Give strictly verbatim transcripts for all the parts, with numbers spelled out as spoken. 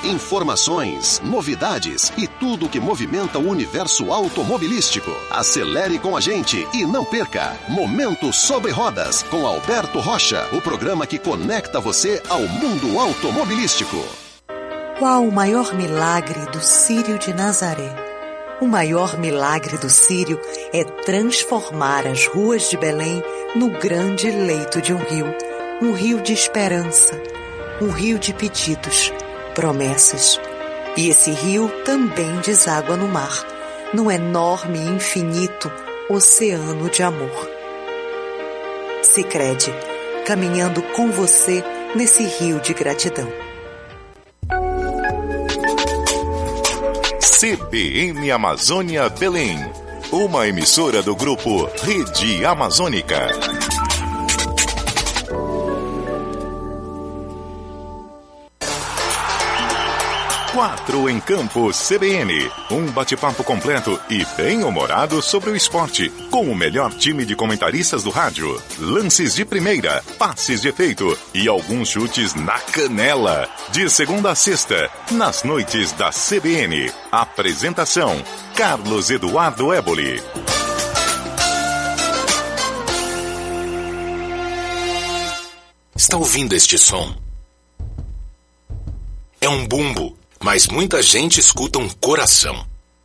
Informações, novidades e tudo que movimenta o universo automobilístico. Acelere com a gente e não perca Momento Sobre Rodas com Alberto Rocha, o programa que conecta você ao mundo automobilístico. Qual o maior milagre do Círio de Nazaré? O maior milagre do Círio é transformar as ruas de Belém no grande leito de um rio, um rio de esperança, um rio de pedidos, promessas. E esse rio também deságua no mar, num enorme e infinito oceano de amor. Sicredi, caminhando com você nesse rio de gratidão. C B N Amazônia Belém, uma emissora do grupo Rede Amazônica. Quatro em Campo C B N, um bate-papo completo e bem-humorado sobre o esporte, com o melhor time de comentaristas do rádio, lances de primeira, passes de efeito e alguns chutes na canela. De segunda a sexta, nas noites da C B N. Apresentação, Carlos Eduardo Éboli. Está ouvindo este som? É um bumbo. Mas muita gente escuta um coração.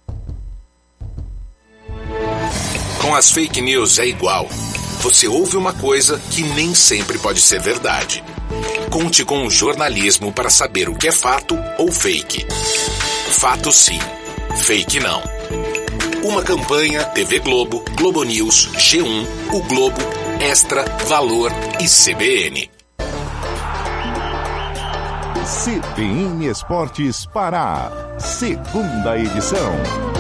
Com as fake news é igual. Você ouve uma coisa que nem sempre pode ser verdade. Conte com o jornalismo para saber o que é fato ou fake. Fato sim, fake não. Uma campanha T V Globo, Globo News, G um, O Globo, Extra, Valor e C B N. C B N Esportes Pará, segunda edição.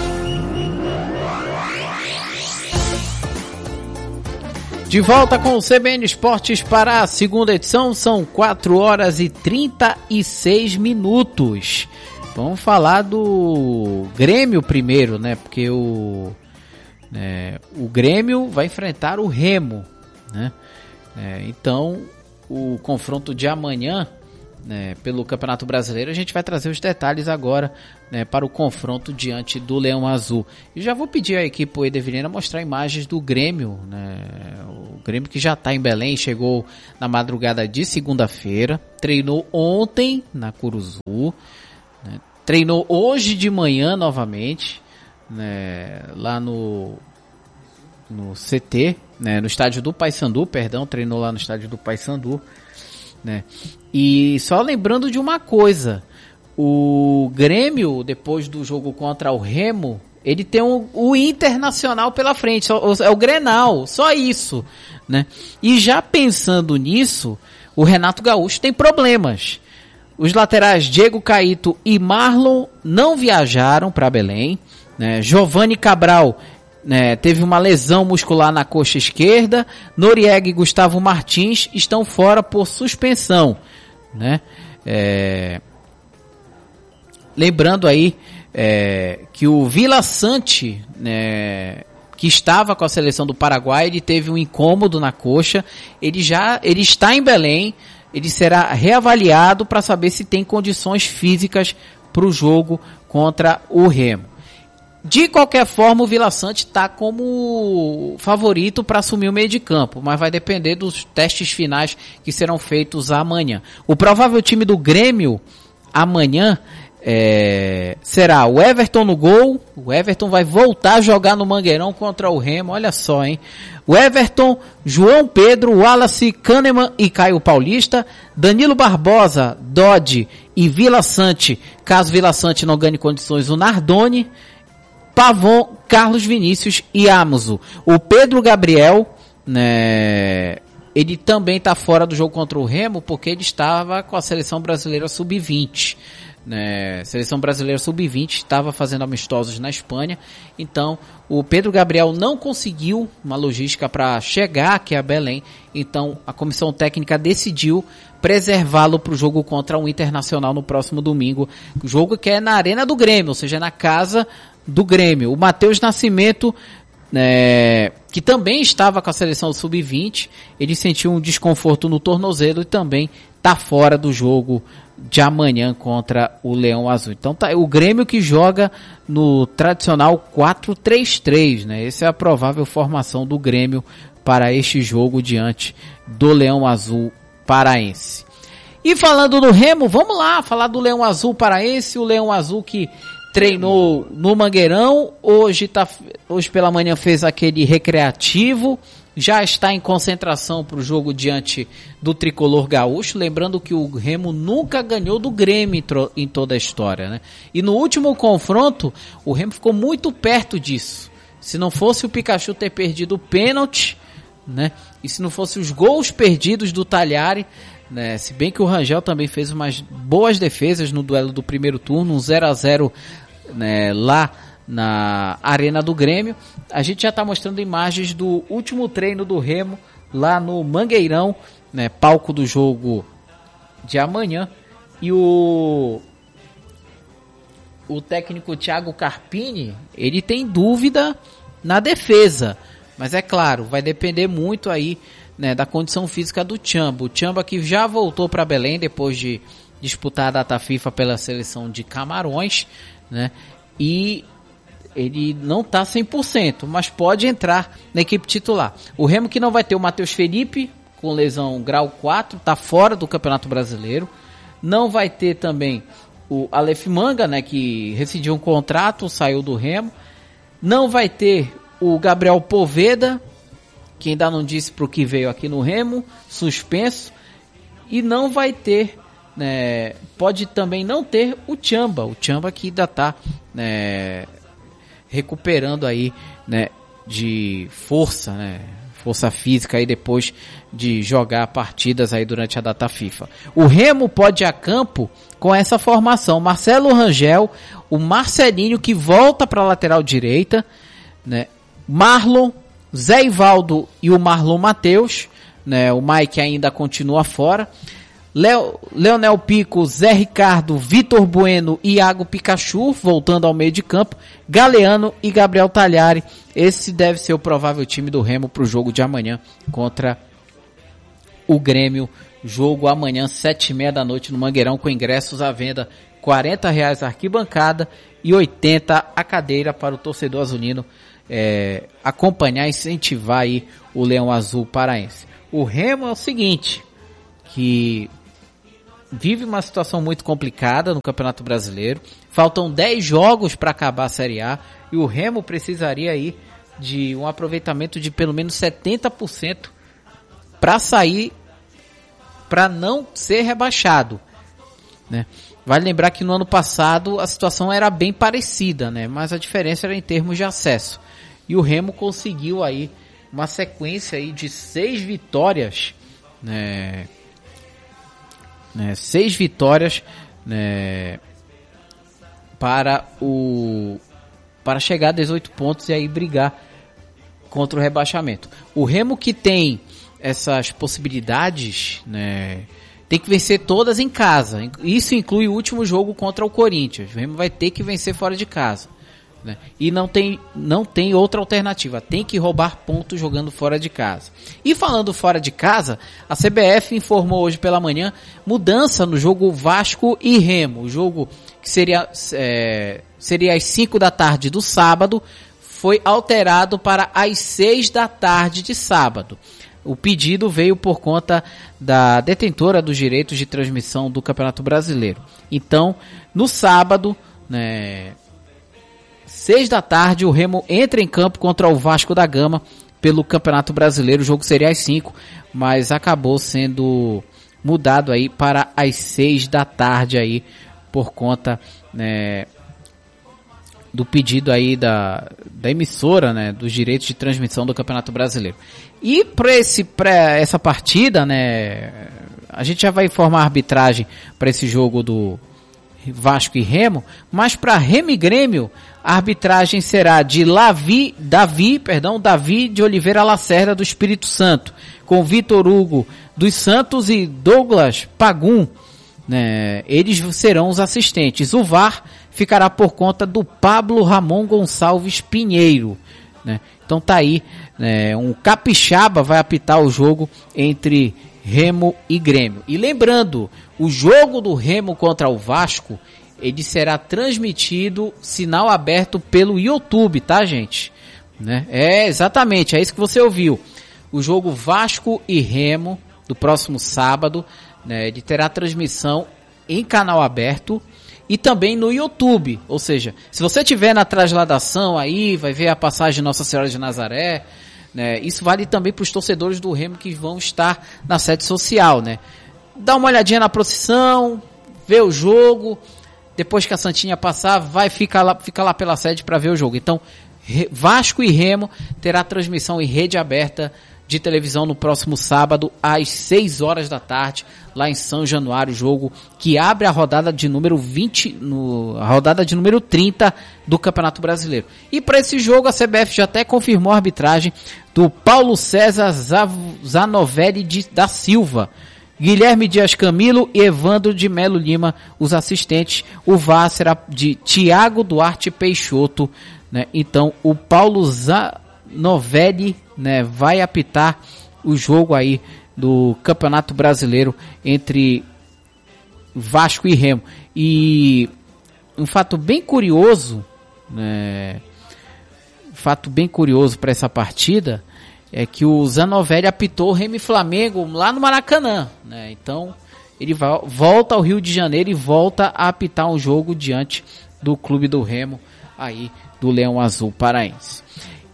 De volta com o C B N Esportes Pará, segunda edição, são quatro horas e trinta e seis minutos. Vamos falar do Grêmio primeiro, né? Porque o, né, o Grêmio vai enfrentar o Remo, né? É, então, o confronto de amanhã, né, pelo Campeonato Brasileiro, a gente vai trazer os detalhes agora, né, para o confronto diante do Leão Azul. E já vou pedir à equipe do Edevirena mostrar imagens do Grêmio, né, o Grêmio que já está em Belém, chegou na madrugada de segunda-feira, treinou ontem na Curuzu, né, treinou hoje de manhã novamente, né, lá no, no C T, né, no estádio do Paysandu, perdão, treinou lá no estádio do Paysandu, né. E só lembrando de uma coisa, o Grêmio, depois do jogo contra o Remo, ele tem um, o Internacional pela frente, é o Grenal, só isso, né? E já pensando nisso, o Renato Gaúcho tem problemas. Os laterais Diego Caíto e Marlon não viajaram para Belém, né? Giovanni Cabral, né, teve uma lesão muscular na coxa esquerda. Noriega e Gustavo Martins estão fora por suspensão, né? É... Lembrando aí é, que o Vila Sante, né, que estava com a seleção do Paraguai, ele teve um incômodo na coxa. Ele já ele está em Belém. Ele será reavaliado para saber se tem condições físicas para o jogo contra o Remo. De qualquer forma, o Vila Sante está como favorito para assumir o meio de campo, mas vai depender dos testes finais que serão feitos amanhã. O provável time do Grêmio amanhã é, será o Everton no gol. O Everton vai voltar a jogar no Mangueirão contra o Remo, olha só, hein? O Everton, João Pedro, Wallace, Kahneman e Caio Paulista, Danilo Barbosa, Dodge e Vila Sante, caso Vila Sante não ganhe condições, o Nardoni, Pavon, Carlos Vinícius e Amuso. O Pedro Gabriel, né, ele também está fora do jogo contra o Remo porque ele estava com a seleção brasileira sub vinte. Né, seleção brasileira sub vinte estava fazendo amistosos na Espanha. Então o Pedro Gabriel não conseguiu uma logística para chegar aqui a Belém. Então a comissão técnica decidiu preservá-lo para o jogo contra o Internacional no próximo domingo. O jogo que é na Arena do Grêmio, ou seja, na casa do Grêmio. O Matheus Nascimento, é, que também estava com a seleção sub vinte, ele sentiu um desconforto no tornozelo e também está fora do jogo de amanhã contra o Leão Azul. Então tá, o Grêmio que joga no tradicional quatro três três, né? Essa é a provável formação do Grêmio para este jogo diante do Leão Azul paraense. E falando do Remo, vamos lá falar do Leão Azul paraense, o Leão Azul que treinou no Mangueirão, hoje, tá, hoje pela manhã fez aquele recreativo, já está em concentração para o jogo diante do Tricolor Gaúcho, lembrando que o Remo nunca ganhou do Grêmio em toda a história, né? E no último confronto, o Remo ficou muito perto disso. Se não fosse o Pikachu ter perdido o pênalti, né? E se não fosse os gols perdidos do Talhari, né? Se bem que o Rangel também fez umas boas defesas no duelo do primeiro turno, um zero a zero, né, lá na Arena do Grêmio. A gente já está mostrando imagens do último treino do Remo lá no Mangueirão, né, palco do jogo de amanhã. E o o técnico Thiago Carpini, ele tem dúvida na defesa, mas é claro, vai depender muito aí, né, da condição física do Tchamba. O Tchamba que já voltou para Belém depois de disputar a data FIFA pela seleção de Camarões, né, e ele não está cem por cento, mas pode entrar na equipe titular. O Remo que não vai ter o Matheus Felipe, com lesão grau quatro, está fora do Campeonato Brasileiro. Não vai ter também o Aleph Manga, né, que rescindiu um contrato, saiu do Remo. Não vai ter o Gabriel Poveda, que ainda não disse para o que veio aqui no Remo, suspenso. E não vai ter, né, pode também não ter o Tchamba, o Tchamba que ainda está, né, recuperando aí, né, de força, né, força física aí depois de jogar partidas aí durante a data FIFA. O Remo pode ir a campo com essa formação: Marcelo Rangel, o Marcelinho que volta para a lateral direita, né, Marlon, Zé Ivaldo e o Marlon Mateus, né, o Mike ainda continua fora. Leo, Leonel Pico, Zé Ricardo, Vitor Bueno e Iago Pikachu voltando ao meio de campo, Galeano e Gabriel Talhari. Esse deve ser o provável time do Remo para o jogo de amanhã contra o Grêmio. Jogo amanhã, sete e meia da noite no Mangueirão, com ingressos à venda, quarenta reais a arquibancada e oitenta a cadeira para o torcedor azulino é, acompanhar e incentivar aí o Leão Azul paraense. O Remo é o seguinte, que vive uma situação muito complicada no Campeonato Brasileiro. Faltam dez jogos para acabar a Série A e o Remo precisaria aí de um aproveitamento de pelo menos setenta por cento para sair, para não ser rebaixado, né? Vale lembrar que no ano passado a situação era bem parecida, né? Mas a diferença era em termos de acesso. E o Remo conseguiu aí uma sequência aí de seis vitórias, né? Né, seis vitórias, né, para o para chegar a dezoito pontos e aí brigar contra o rebaixamento. O Remo que tem essas possibilidades, né, tem que vencer todas em casa. Isso inclui o último jogo contra o Corinthians. O Remo vai ter que vencer fora de casa, né? E não tem, não tem outra alternativa, tem que roubar pontos jogando fora de casa. E falando fora de casa, a C B F informou hoje pela manhã mudança no jogo Vasco e Remo. O jogo que seria, é, seria às cinco da tarde do sábado foi alterado para às seis da tarde de sábado. O pedido veio por conta da detentora dos direitos de transmissão do Campeonato Brasileiro. Então, no sábado, né, seis da tarde, o Remo entra em campo contra o Vasco da Gama pelo Campeonato Brasileiro. O jogo seria às cinco, mas acabou sendo mudado aí para às seis da tarde aí por conta, né, do pedido aí da, da emissora, né, dos direitos de transmissão do Campeonato Brasileiro. E para esse para essa partida, né, a gente já vai informar a arbitragem para esse jogo do Vasco e Remo, mas para Remo e Grêmio a arbitragem será de Lavi, Davi, perdão, Davi de Oliveira Lacerda do Espírito Santo, com Vitor Hugo dos Santos e Douglas Pagum, né? Eles serão os assistentes. O V A R ficará por conta do Pablo Ramon Gonçalves Pinheiro, né? Então tá aí, né, um capixaba vai apitar o jogo entre Remo e Grêmio. E lembrando, O jogo do Remo contra o Vasco, ele será transmitido, sinal aberto pelo YouTube, tá, gente? Né? É, exatamente, é isso que você ouviu. O jogo Vasco e Remo, do próximo sábado, né, ele terá transmissão em canal aberto e também no YouTube. Ou seja, se você tiver na trasladação aí, vai ver a passagem de Nossa Senhora de Nazaré, né, isso vale também para os torcedores do Remo que vão estar na sede social, né? Dá uma olhadinha na procissão, vê o jogo, depois que a Santinha passar, vai ficar lá, fica lá pela sede para ver o jogo. Então, Vasco e Remo terá transmissão em rede aberta de televisão no próximo sábado às seis horas da tarde, lá em São Januário, jogo que abre a rodada de número vinte, no, a rodada de número trinta do Campeonato Brasileiro. E para esse jogo a C B F já até confirmou a arbitragem do Paulo César Zanovelli de, da Silva, Guilherme Dias Camilo e Evandro de Melo Lima, os assistentes. O V A R será de Tiago Duarte Peixoto, né? Então o Paulo Zanovelli, né, vai apitar o jogo aí do Campeonato Brasileiro entre Vasco e Remo. E um fato bem curioso, né, um fato bem curioso para essa partida é que o Zanovelli apitou Remo e Flamengo lá no Maracanã, né? Então ele vai, volta ao Rio de Janeiro e volta a apitar um jogo diante do clube do Remo aí do Leão Azul Paraense.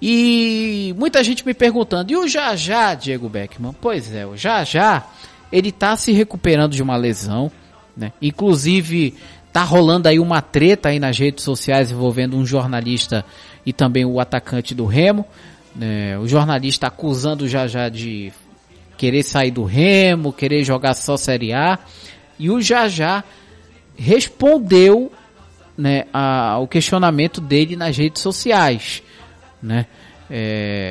E muita gente me perguntando, e o Jajá, Diego Beckman? Pois é, o Jajá, ele tá se recuperando de uma lesão, né? Inclusive tá rolando aí uma treta aí nas redes sociais envolvendo um jornalista e também o atacante do Remo, né? O jornalista acusando o Jajá de querer sair do Remo, querer jogar só Série A, e o Jajá respondeu, né, a, ao questionamento dele nas redes sociais, né? É,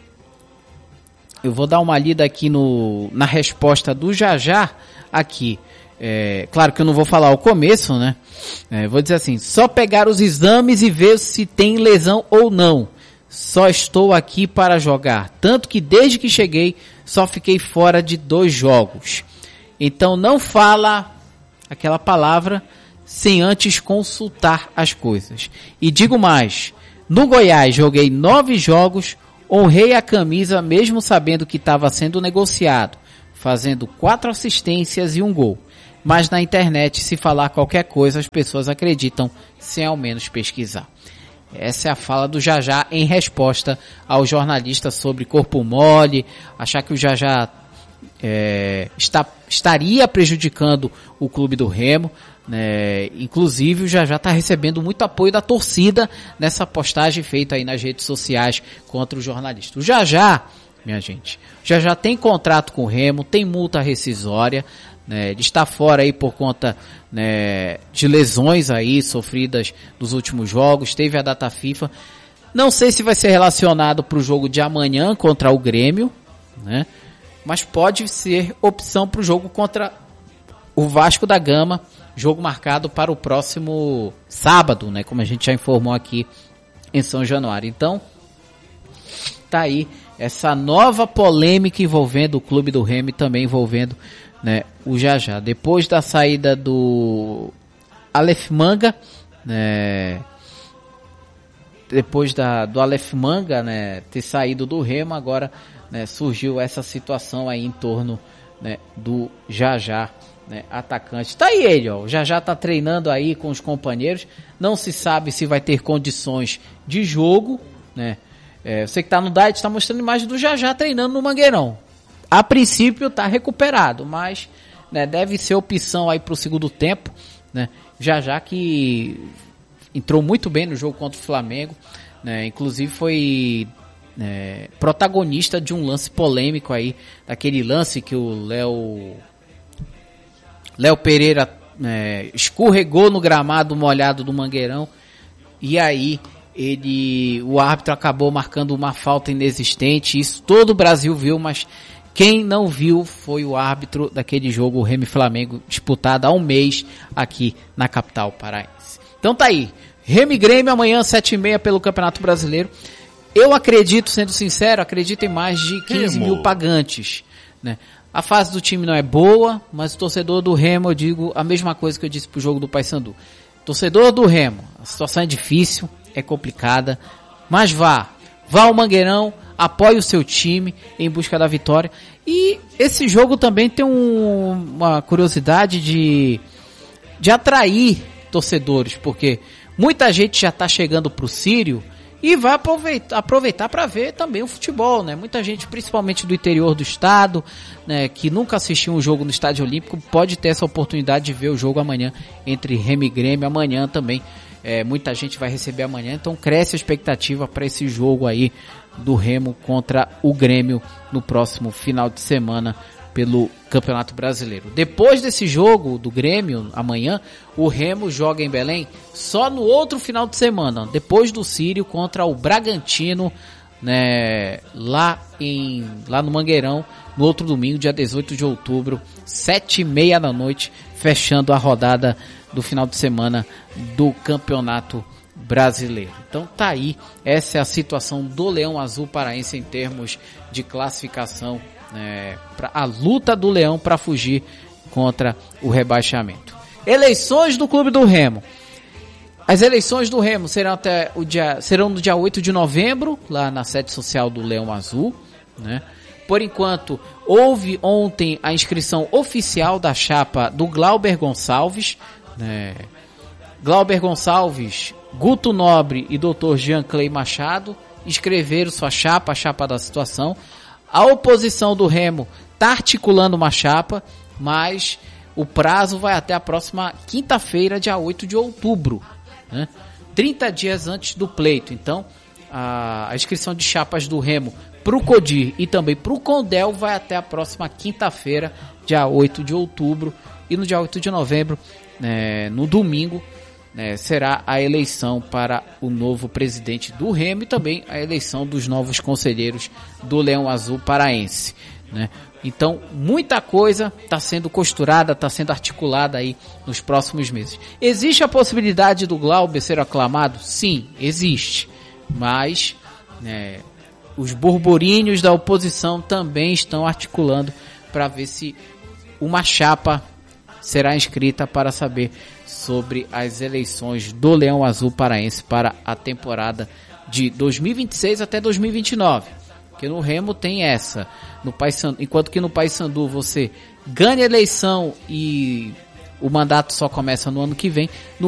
eu vou dar uma lida aqui no, na resposta do Jajá aqui. É, claro que eu não vou falar o começo, né? É, vou dizer assim: só pegar os exames e ver se tem lesão ou não. Só estou aqui para jogar. Tanto que desde que cheguei só fiquei fora de dois jogos. Então não fala aquela palavra sem antes consultar as coisas. E digo mais, no Goiás joguei nove jogos, honrei a camisa mesmo sabendo que estava sendo negociado, fazendo quatro assistências e um gol. Mas na internet, se falar qualquer coisa, as pessoas acreditam sem ao menos pesquisar. Essa é a fala do Jajá em resposta ao jornalista sobre corpo mole, achar que o Jajá é, está, estaria prejudicando o clube do Remo, né? Inclusive o Jajá está recebendo muito apoio da torcida nessa postagem feita aí nas redes sociais contra o jornalista. O Jajá, minha gente, o Jajá tem contrato com o Remo, tem multa rescisória, né? Ele está fora aí por conta, né, de lesões aí sofridas nos últimos jogos, teve a data FIFA. Não sei se vai ser relacionado para o jogo de amanhã contra o Grêmio, né? Mas pode ser opção para o jogo contra o Vasco da Gama, jogo marcado para o próximo sábado, né? Como a gente já informou aqui em São Januário. Então, tá aí essa nova polêmica envolvendo o clube do Remo e também envolvendo, né, o Jajá. Depois da saída do Aleph Manga, né, depois da, do Aleph Manga, né, ter saído do Remo, agora, né, surgiu essa situação aí em torno, né, do Jajá, né, atacante. Tá aí ele, ó, o Jajá tá treinando aí com os companheiros, não se sabe se vai ter condições de jogo, né, é, você que tá no Diet está mostrando imagem do Jajá treinando no Mangueirão. A princípio está recuperado, mas, né, deve ser opção aí para o segundo tempo, né? Jajá que entrou muito bem no jogo contra o Flamengo, né? Inclusive foi, né, protagonista de um lance polêmico aí, daquele lance que o Léo Léo Pereira, né, escorregou no gramado molhado do Mangueirão e aí ele, o árbitro acabou marcando uma falta inexistente. Isso todo o Brasil viu, mas quem não viu foi o árbitro daquele jogo, o Remo e Flamengo, disputado há um mês aqui na capital paraense. Então tá aí, Remo e Grêmio amanhã, sete e meia pelo Campeonato Brasileiro. Eu acredito, sendo sincero, acredito em mais de quinze mil pagantes, né? A fase do time não é boa, mas o torcedor do Remo, eu digo a mesma coisa que eu disse pro jogo do Paysandu. Torcedor do Remo, a situação é difícil, é complicada, mas vá, vá ao Mangueirão, apoie o seu time em busca da vitória. E esse jogo também tem um, uma curiosidade de, de atrair torcedores, porque muita gente já está chegando pro Sírio e vai aproveitar, aproveitar para ver também o futebol, né? Muita gente, principalmente do interior do estado, né, que nunca assistiu um jogo no Estádio Olímpico, pode ter essa oportunidade de ver o jogo amanhã entre Remo e Grêmio. Amanhã também, é, muita gente vai receber amanhã, então cresce a expectativa para esse jogo aí do Remo contra o Grêmio no próximo final de semana pelo Campeonato Brasileiro. Depois desse jogo do Grêmio, amanhã, o Remo joga em Belém só no outro final de semana, depois do Sírio, contra o Bragantino, né, lá, em, lá no Mangueirão, no outro domingo, dia dezoito de outubro, sete e meia da noite, fechando a rodada do final de semana do Campeonato Brasileiro. Então tá aí, essa é a situação do Leão Azul Paraense em termos de classificação, É, pra, a luta do Leão para fugir contra o rebaixamento. Eleições do Clube do Remo. As eleições do Remo serão, até o dia, serão no dia oito de novembro, lá na sede social do Leão Azul, né? Por enquanto, houve ontem a inscrição oficial da chapa do Glauber Gonçalves, né? Glauber Gonçalves, Guto Nobre e doutor Jean Clay Machado escreveram sua chapa, a chapa da situação. A oposição do Remo está articulando uma chapa, mas o prazo vai até a próxima quinta-feira, dia oito de outubro, né? trinta dias antes do pleito. Então, a, a inscrição de chapas do Remo para o CODIR e também para o CONDEL vai até a próxima quinta-feira, dia oito de outubro. E no dia oito de novembro, né, no domingo, né, será a eleição para o novo presidente do Remo e também a eleição dos novos conselheiros do Leão Azul Paraense, né? Então, muita coisa está sendo costurada, está sendo articulada aí nos próximos meses. Existe a possibilidade do Glauber ser aclamado? Sim, existe. Mas, né, os burburinhos da oposição também estão articulando para ver se uma chapa será inscrita para saber sobre as eleições do Leão Azul Paraense para a temporada de dois mil e vinte e seis até dois mil e vinte e nove. Porque no Remo tem essa, no Paysandu, enquanto que no Paysandu você ganha a eleição e o mandato só começa no ano que vem, no